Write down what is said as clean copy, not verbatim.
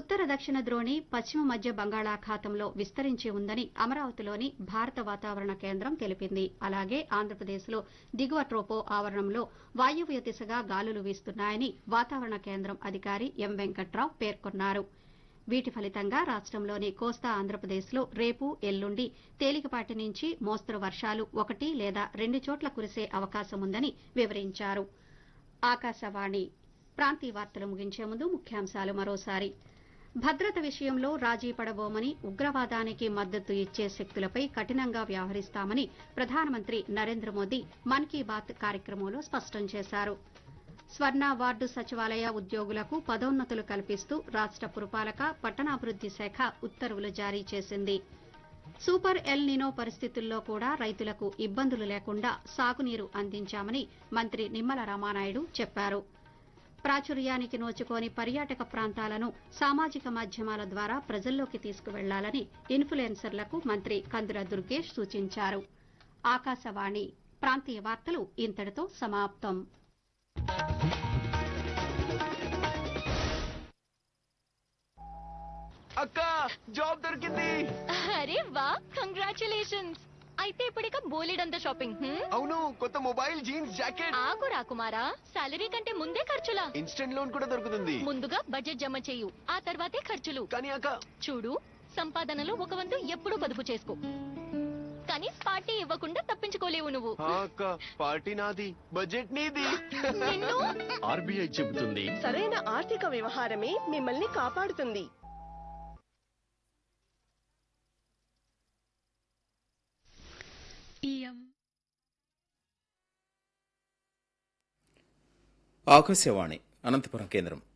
ఉత్తర దక్షిణ ద్రోణి పశ్చిమ మధ్య బంగాళాఖాతంలో విస్తరించి ఉందని అమరావతిలోని భారత వాతావరణ కేంద్రం తెలిపింది. అలాగే ఆంధ్రప్రదేశ్లో దిగువ ట్రోపో ఆవరణంలో వాయువ్య దిశగా గాలులు వీస్తున్నాయని వాతావరణ కేంద్రం అధికారి ఎం వెంకట్రావు పేర్కొన్నారు. వీటి ఫలితంగా రాష్టంలోని కోస్తా ఆంధ్రప్రదేశ్లో రేపు ఎల్లుండి తేలికపాటి నుంచి మోస్తరు వర్షాలు 1 లేదా 2 చోట్ల కురిసే అవకాశముందని వివరించారు. ఆకాశవాణి ప్రాంతీయ వార్తలు ముగించే ముందు ముఖ్యాంశాలు మరోసారి. భద్రత విషయంలో రాజీ పడబోమని, ఉగ్రవాదానికి మద్దతు ఇచ్చే శక్తులపై కఠినంగా వ్యవహరిస్తామని ప్రధానమంత్రి నరేంద్ర మోదీ మన్ కీ బాత్ కార్యక్రమంలో స్పష్టం చేశారు. స్వర్ణ వార్డు సచివాలయ ఉద్యోగులకు పదోన్నతులు కల్పిస్తూ రాష్ట పురపాలక, పట్టణాభివృద్ది శాఖ ఉత్తర్వులు జారీ చేసింది. సూపర్ ఎల్ నినో పరిస్థితుల్లో కూడా రైతులకు ఇబ్బందులు లేకుండా సాగునీరు అందించామని మంత్రి నిమ్మల రామానాయుడు చెప్పారు. ప్రాచుర్యానికి నోచుకోని పర్యాటక ప్రాంతాలను సామాజిక మాధ్యమాల ద్వారా ప్రజల్లోకి తీసుకువెళ్లాలని ఇన్ఫ్లుయెన్సర్లకు మంత్రి కందుల దుర్గేష్ సూచించారు. ఆకాశవాణి ప్రాంతీయ వార్తలు ఇంతటితో సమాప్తం. అక్క జాబ్ దొరికింది. అరే వా, కంగ్రాచులేషన్స్. అయితే ఇప్పటిక బోలెడంత షాపింగ్. అవును, కొత్త మొబైల్, జీన్స్, జాకెట్. ఆగు రాకుమారా, సాలరీ కంటే ముందే ఖర్చులా? ఇన్స్టెంట్ లోన్ కూడా దొరుకుతుంది. ముందుగా బడ్జెట్ జమ చేయు, ఆ తర్వాతే ఖర్చులు. కానీ అక్క చూడు, సంపాదనలో ఒక వంతు ఎప్పుడూ పొదుపు చేసుకో. కానీ పార్టీ ఇవ్వకుండా తప్పించుకోలేవు నువ్వు. అక్క పార్టీ నాది, బడ్జెట్ నీది. ఆర్బీఐ చెబుతుంది, సరైన ఆర్థిక వ్యవహారమే మిమ్మల్ని కాపాడుతుంది. ఆకాశవాణి అనంతపురం కేంద్రం.